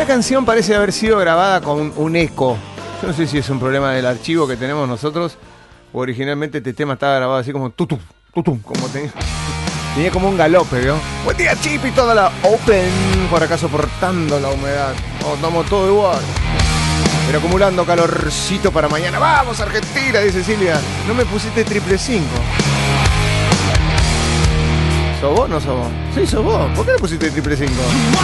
canción parece haber sido grabada con un eco. Yo no sé si es un problema del archivo que tenemos nosotros o originalmente este tema estaba grabado así como tutum, tutum, como tenía como un galope, ¿vio? Buen día, Chip, y toda la Open, por acá soportando la humedad. Estamos todo igual. Pero acumulando calorcito para mañana. ¡Vamos, Argentina!, dice Silvia. No me pusiste 555. ¿Sos vos o no sos vos? Sí, sos vos. ¿Por qué le pusiste 555?